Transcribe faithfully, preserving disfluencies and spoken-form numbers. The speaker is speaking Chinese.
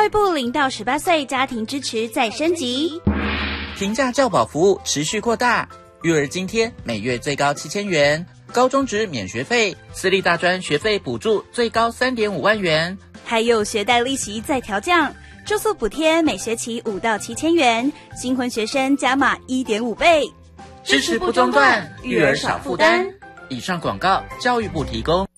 育部零到十八岁家庭支持再升级， 平价教保服务持续扩大，育儿津贴每月最高七千元，高中职免学费，私立大专学费补助最高三点五万元， 还有学贷利息再调降，住宿补贴每学期五到七千元，新婚学生加码一点五倍， 支持不中断，育儿少负担。以上广告，教育部提供。